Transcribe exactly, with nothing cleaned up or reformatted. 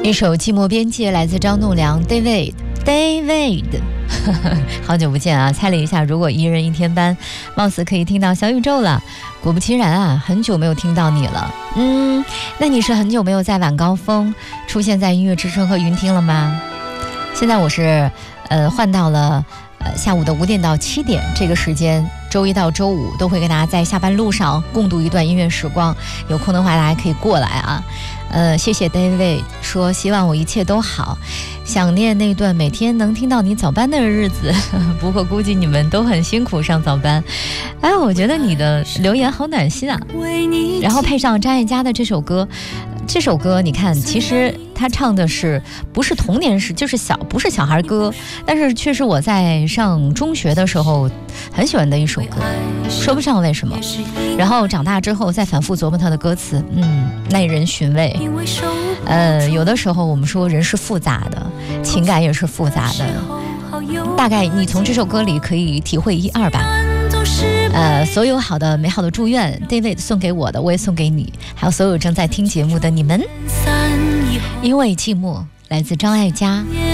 一首《寂寞边界》来自张栋梁 David David 好久不见啊，猜了一下，如果一人一天班，貌似可以听到小宇宙了。果不其然啊，很久没有听到你了。嗯，那你是很久没有在晚高峰出现在音乐之声和云听了吗？现在我是呃换到了呃下午的五点到七点这个时间，周一到周五都会跟大家在下班路上共度一段音乐时光，有空的话大家可以过来啊。呃，谢谢 David 说希望我一切都好，想念那段每天能听到你早班的日子，不过估计你们都很辛苦上早班。哎，我觉得你的留言好暖心啊。然后配上张艾嘉的这首歌，这首歌你看，其实他唱的是不是童年时，就是小不是小孩歌，但是却是我在上中学的时候很喜欢的一首歌，说不上为什么。然后长大之后再反复琢磨它的歌词，嗯，耐人寻味。呃，有的时候我们说人是复杂的，情感也是复杂的，大概你从这首歌里可以体会一二吧。呃，所有好的美好的祝愿 David 送给我的我也送给你，还有所有正在听节目的你们。因为寂寞来自张艾嘉。